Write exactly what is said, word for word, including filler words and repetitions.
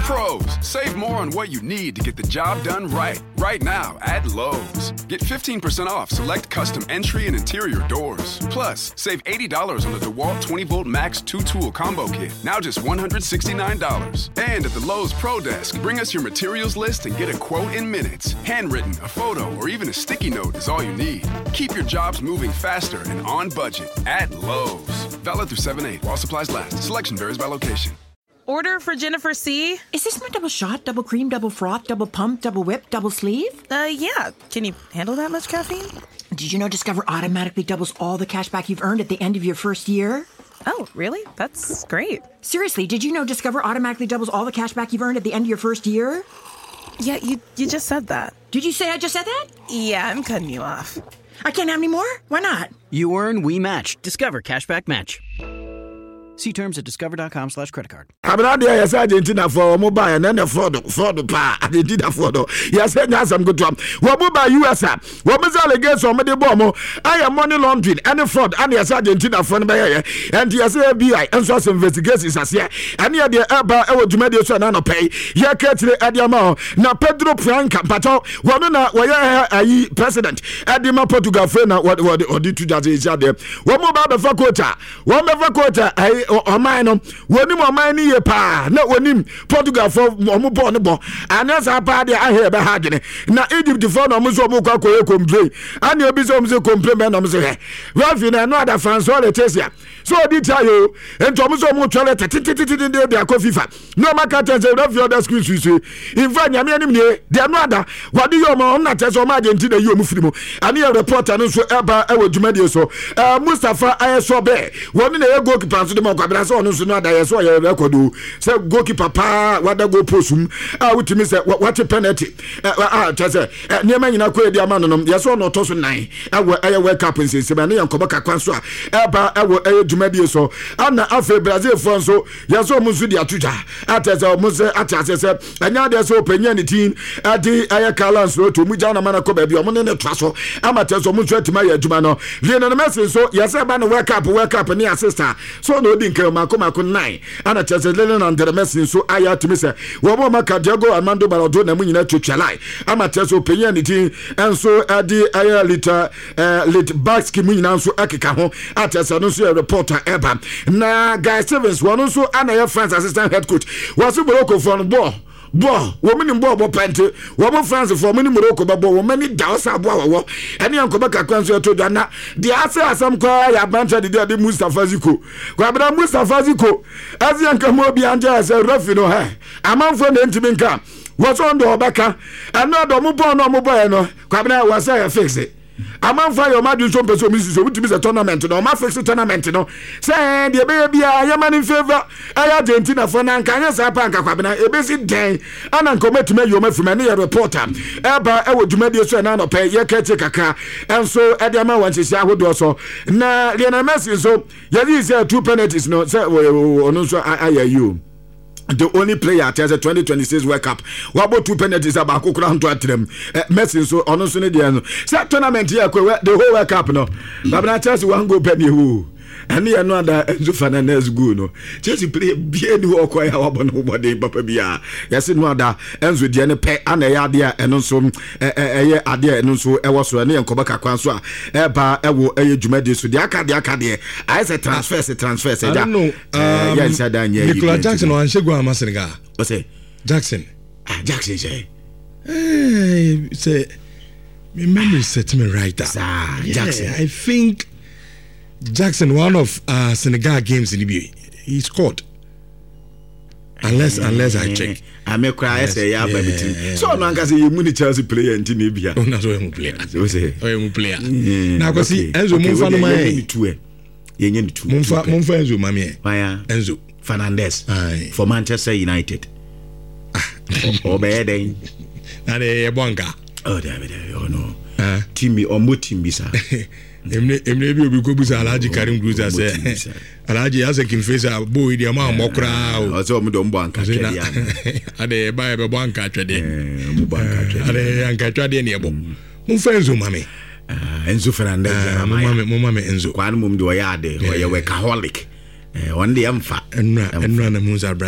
Pros, save more on what you need to get the job done right. Right now at Lowe's. Get fifteen percent off select custom entry and interior doors. Plus, save eighty dollars on the DeWalt twenty volt Max two tool combo kit. Now just one hundred sixty-nine dollars. And at the Lowe's Pro Desk, bring us your materials list and get a quote in minutes. Handwritten, a photo, or even a sticky note is all you need. Keep your jobs moving faster and on budget at Lowe's. Valid through seven eight while supplies last. Selection varies by location. Order for Jennifer C. Is this my double shot, double cream, double froth, double pump, double whip, double sleeve? Uh, yeah. Can you handle that much caffeine? Did you know Discover automatically doubles all the cash back you've earned at the end of your first year? Oh, really? That's great. Seriously, did you know Discover automatically doubles all the cash back you've earned at the end of your first year? Yeah, you you just said that. Did you say I just said that? Yeah, I'm cutting you off. I can't have any more? Why not? You earn, we match. Discover Cashback Match. See terms at discover.com slash credit card. I'm not there, yes, Argentina for mobile and then the Ford, Ford, pa, Argentina Ford. Yes, yes, I'm good to them. What mobile U S A? What was all against somebody bomb? I am money laundering and the fraud, and yes, Argentina for the and yes, F B I and source investigations as here. And yet, the Abba, I would do mediation and pay. Yeah, Catri at the amount. Now, Pedro Franca, Pato, one na where I president at the Portugal friend, what or did to that is there. One mobile for quota, one for quota, I. Omano woni mo man ni ye pa na wonim Portugal for mo bo ne bo anasa pa de ahe be hagene na Egypt for no mo so mo kwa koye complain ani obi so mo so complain me no mo so he rafi na no ada France all etesia so di tayo ento mo so mo twele tititititi de de akofifa no makata say rafi other schools you say in fact nyame anim ne de no ada wadi yo mo na teso ma Argentina yo mo firimo ani reporter no so eba e wo dwumade so Mustafa Ayeso be woni na ye goalkeeper so de mo kwabra so no so no ada ye so ye record o say goalkeeper pa wada go posum a wutimi say what penalty ah tese niam nyina ko edi ama no no ye so no to so nine awo aye world cup nsese ba ne yankoba kakwan so a eba awo aye dwumade so ana afa Brazil fo so ye so mo so di atuja atese mo se atase se anya de so panya ni tin adi aye Carlos no to mu jana mana ko ba bi o mo ne ne twa so amate so mo so atima ye adwuma no Lionel Messi so ye se ba no world cup world cup ni assistant so no di nke mako mako nine ana chese Lionel Andre Messi so aya tumi se wo mo maka Diego Armando Maradona na mu nyina twetwalai amate so panya ni tin enso adi aye lita lit baski mu nyina so akeka ho atese no so reporter eba na Guy Stevens wono so ana ye France assistant head coach waso Morocco for no ball bo wo mini bo bo pente wo mo France for mini Morocco ba bo wo mani dawsa bo awo ene yankoba kakwan so to dana de ase asam kwa ya bancha de de Mustafa Ziko kwa bra Mustafa Ziko azi yanka mo bi anja ase rafi no ha amanfo na ntimi nka wo so ndo obaka eno do mo bo no mo bo e no kwa bra wa say fix it amanfa yo madu so peso mi so wutimi se tournament no ma fix tournament no say de be bia ya man in favor aya Argentina for na nka nya sa pa nka kwabena ebesi den ana nka ometuma yo mafuma ne reporter eba e wodumade so na no pe ye kete kaka enso e de ma wanchisi ahodo so na Lionel Messi so ye di say two penalties no say ono so aya you the only player at the twenty twenty-six World Cup what about two penalties about kokura nto atrem Messi so ono so ne dia no say tournament here the whole World Cup no babna Chelsea wan go penny who and you know that Enzo Fernandez go no Chelsea play bien who okoya wabono body papa bia yes no that Enzo dia ne pe ana ya dia eno so eye ade eno so e woso ne enkoba kakwan so a e ba e wo eye dwumade so dia aka dia aka dia I say transfer say transfer say ja eh yes ada nya Nicolas Jackson o Anshego ama Senegal o say Jackson ah Jackson say eh say my memory set me right there ah Jackson I think Jackson, one of uh, Senegal games in Libya, he scored. Unless, uh, unless I check. I may cry, say, yeah, baby. So, I'm going to say, you need Chelsea player in Libya. Oh, that's why I'm player. So, say, oh, I'm player. Now, because see, Enzo Munfa no man. You need to. Munfa, Munfa Enzo, mami. Maya. Enzo Fernandez for Manchester United. Oh, bad. Now they Bonga. Oh, David. Oh no. Timmy or Mutimbi, sir. Emre Emre bi obi ko busa Alhaji Karim Cruiser say Alhaji Asekin face a boy di ama mokra o so mo do mbo anka twede ya ade ba e be bo anka twede mo bo anka twede ade anka twede ne ebo mo fa Enzo mame Enzo Fernandez mo mame mo mame Enzo kwan mo do ya ade o ye workaholic eh one day am fa enra enra na Musa